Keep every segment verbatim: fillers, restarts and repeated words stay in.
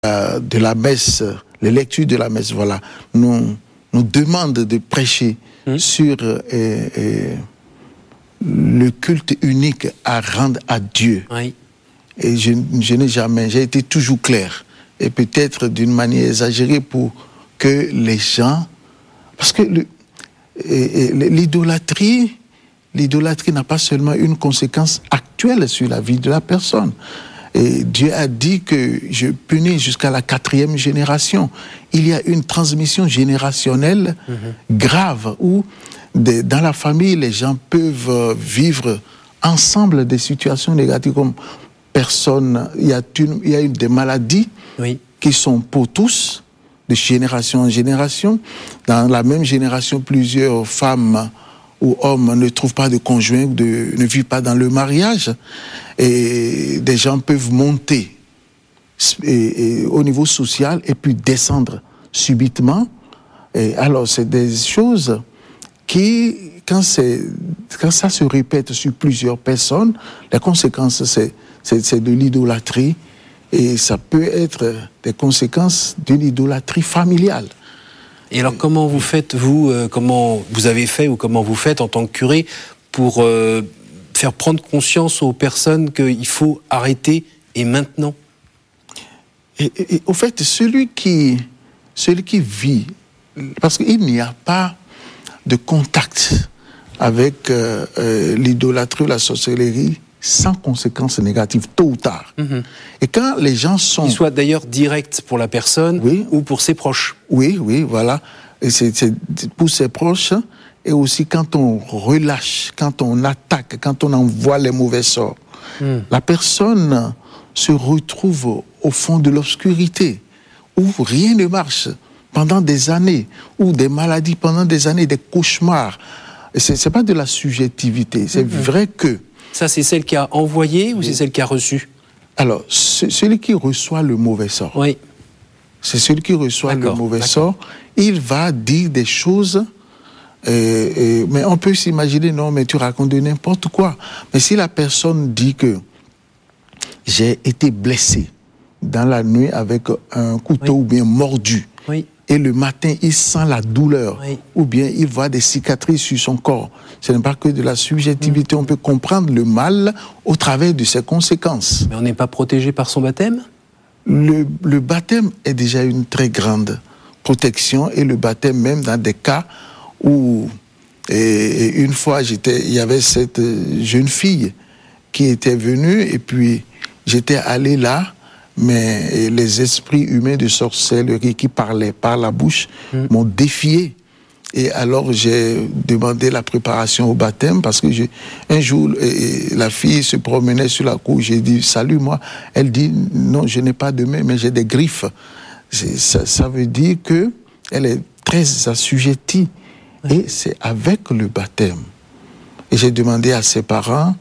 euh, de la messe, les lectures de la messe, voilà, nous, nous demandent de prêcher mmh. sur euh, euh, le culte unique à rendre à Dieu. Oui. Et je, je n'ai jamais, j'ai été toujours clair, et peut-être d'une manière exagérée pour que les gens, parce que le, et, et, l'idolâtrie, l'idolâtrie n'a pas seulement une conséquence actuelle sur la vie de la personne. Et Dieu a dit que je punis jusqu'à la quatrième génération. Il y a une transmission générationnelle mmh. grave où de, dans la famille, les gens peuvent vivre ensemble des situations négatives comme personne. Il y a, une, il y a une, des maladies oui. qui sont pour tous, de génération en génération. Dans la même génération, plusieurs femmes ou hommes ne trouvent pas de conjoint, de, ne vivent pas dans le mariage. Et des gens peuvent monter et, et, au niveau social et puis descendre subitement. Et alors, c'est des choses qui, quand, c'est, quand ça se répète sur plusieurs personnes, la conséquence, c'est, c'est, c'est de l'idolâtrie. Et ça peut être des conséquences d'une idolâtrie familiale. Et alors, comment vous faites, vous, euh, comment vous avez fait ou comment vous faites en tant que curé pour euh, faire prendre conscience aux personnes qu'il faut arrêter et maintenant? et, et, et au fait, celui qui, celui qui vit, parce qu'il n'y a pas de contact avec euh, euh, l'idolâtrie ou la sorcellerie sans conséquences négatives, tôt ou tard. Mm-hmm. Et quand les gens sont... Qu'ils soient d'ailleurs directs pour la personne oui. ou pour ses proches. Oui, oui, voilà. Et c'est, c'est pour ses proches. Et aussi quand on relâche, quand on attaque, quand on envoie les mauvais sorts. Mm. La personne se retrouve au fond de l'obscurité, où rien ne marche pendant des années, ou des maladies pendant des années, des cauchemars. Et c'est, c'est pas de la subjectivité. C'est mm-hmm. vrai que... Ça, c'est celle qui a envoyé ou oui. c'est celle qui a reçu? Alors, c'est celui qui reçoit le mauvais sort. Oui. C'est celui qui reçoit d'accord, le mauvais d'accord. sort. Il va dire des choses, euh, euh, mais on peut s'imaginer, non, mais tu racontes de n'importe quoi. Mais si la personne dit que j'ai été blessé dans la nuit avec un couteau oui. ou bien mordu, oui. et le matin, il sent la douleur, oui. ou bien il voit des cicatrices sur son corps. Ce n'est pas que de la subjectivité. Mmh. On peut comprendre le mal au travers de ses conséquences. Mais on n'est pas protégé par son baptême ? le, le baptême est déjà une très grande protection. Et le baptême, même dans des cas où... Et, et une fois, j'étais, il y avait cette jeune fille qui était venue, et puis j'étais allé là, mais les esprits humains de sorcellerie qui parlaient par la bouche mmh. m'ont défié. Et alors j'ai demandé la préparation au baptême, parce que j'ai, un jour, et, la fille se promenait sur la cour, j'ai dit « Salut, moi ». Elle dit « Non, je n'ai pas de main, mais j'ai des griffes ». Ça, ça veut dire qu'elle est très assujettie. Oui. Et c'est avec le baptême. Et j'ai demandé à ses parents,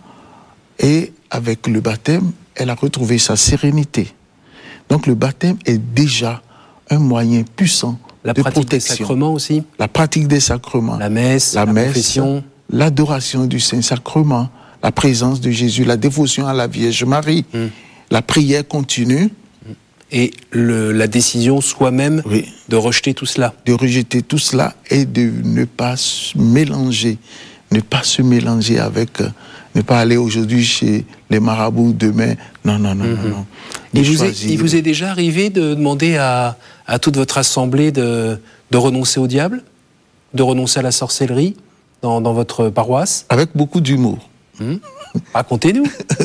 et avec le baptême, elle a retrouvé sa sérénité. Donc le baptême est déjà un moyen puissant la de pratique protection. des sacrements aussi. La pratique des sacrements. La messe, la, la messe, confession. L'adoration du Saint-Sacrement, la présence de Jésus, la dévotion à la Vierge Marie, mm. la prière continue. Et le, la décision soi-même oui. de rejeter tout cela. De rejeter tout cela et de ne pas se mélanger. Ne pas se mélanger avec... Ne pas aller aujourd'hui chez les marabouts, demain. Non, non, non, mm-hmm. non, non. Il vous, est, il vous est déjà arrivé de demander à, à toute votre assemblée de, de renoncer au diable, de renoncer à la sorcellerie dans, dans votre paroisse? Avec beaucoup d'humour. Mmh. Racontez-nous.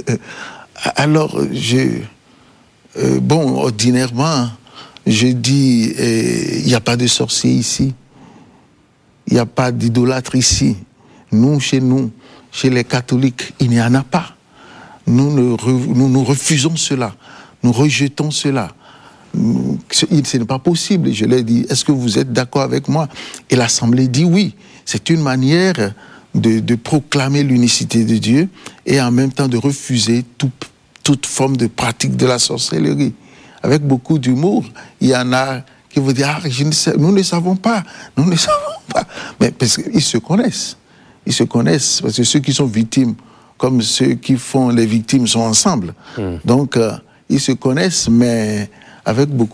Alors, je... Euh, bon, ordinairement, je dis, il euh, n'y a pas de sorcier ici. Il n'y a pas d'idolâtre ici. Nous, chez nous, chez les catholiques, il n'y en a pas. Nous, nous, nous, nous refusons cela. Nous rejetons cela. Nous, ce n'est pas possible. Je leur ai dit, est-ce que vous êtes d'accord avec moi? Et l'Assemblée dit oui. C'est une manière de, de proclamer l'unicité de Dieu et en même temps de refuser tout, toute forme de pratique de la sorcellerie. Avec beaucoup d'humour, il y en a qui vont dire, ah, je ne sais, nous ne savons pas, nous ne savons pas. Mais parce qu'ils se connaissent. Ils se connaissent, parce que ceux qui sont victimes, comme ceux qui font les victimes, sont ensemble. Mmh. Donc, euh, ils se connaissent, mais avec beaucoup